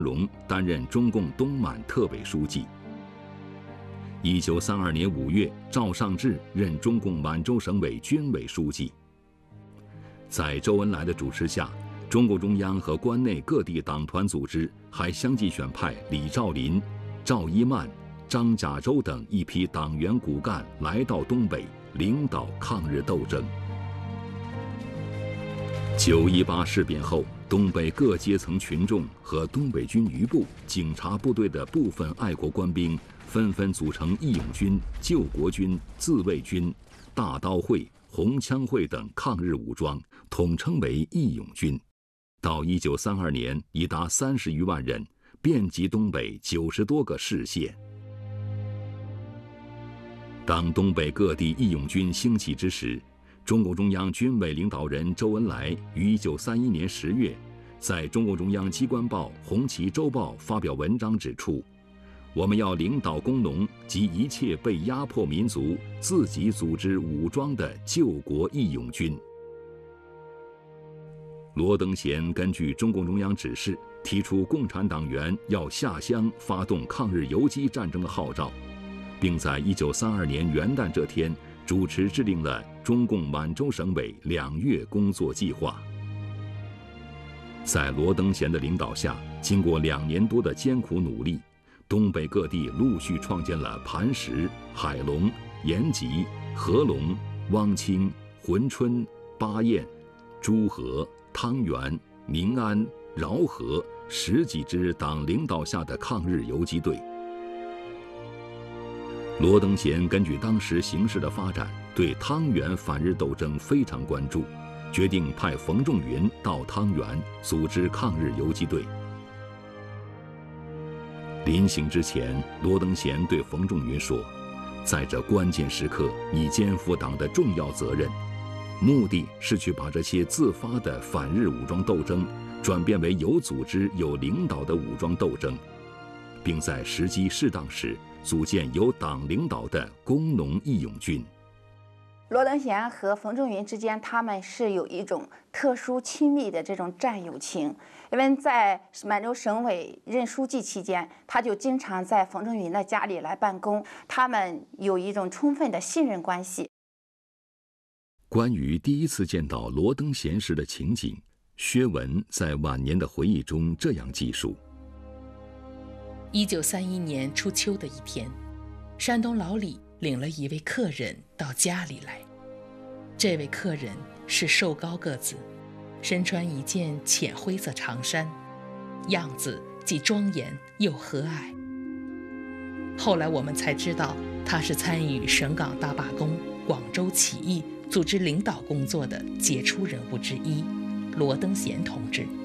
荣担任中共东满特委书记。1932年5月，赵尚志任中共满洲省委军委书记。在周恩来的主持下，中共中央和关内各地党团组织还相继选派李兆麟、赵一曼、张甲洲等一批党员骨干来到东北，领导抗日斗争。9·18事变后，东北各阶层群众和东北军余部、警察部队的部分爱国官兵纷纷组成义勇军、救国军、自卫军、大刀会、红枪会等抗日武装，统称为义勇军。到1932年，已达30余万人，遍及东北90多个市县。当东北各地义勇军兴起之时，中共中央军委领导人周恩来于1931年10月，在中共中央机关报《红旗周报》发表文章指出，我们要领导工农及一切被压迫民族自己组织武装的救国义勇军。罗登贤根据中共中央指示，提出共产党员要下乡发动抗日游击战争的号召，并在1932年元旦这天主持制定了中共满洲省委2月工作计划。在罗登贤的领导下，经过2年多的艰苦努力，东北各地陆续创建了磐石、海龙、延吉、合龙、汪清、珲春、巴彦、诸河、汤原、宁安、饶河10几支党领导下的抗日游击队。罗登贤根据当时形势的发展，对汤原反日斗争非常关注，决定派冯仲云到汤原组织抗日游击队。临行之前，罗登贤对冯仲云说，在这关键时刻，你肩负党的重要责任，目的是去把这些自发的反日武装斗争转变为有组织有领导的武装斗争，并在时机适当时组建由党领导的工农义勇军。 罗登贤和冯仲云之间，他们是有一种特殊亲密的这种战友情，因为在满洲省委任书记期间，他就经常在冯仲云的家里来办公，他们有一种充分的信任关系。 关于第一次见到罗登贤时的情景，薛文在晚年的回忆中这样记述 ：1931年初秋的一天，山东老李领了一位客人到家里来。这位客人是瘦高个子，身穿一件浅灰色长衫，样子既庄严又和蔼。后来我们才知道，他是参与省港大罢工、广州起义组织领导工作的杰出人物之一，罗登贤同志。